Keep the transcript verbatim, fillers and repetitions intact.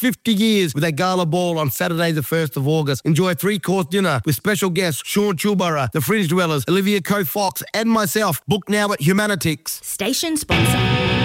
fifty years with a gala ball on Saturday the first of August. Enjoy a three-course dinner with special guests Sean Chilborough, The Fringe Dwellers, Olivia Coe Fox and myself. Book now at Humanitix. Station sponsor.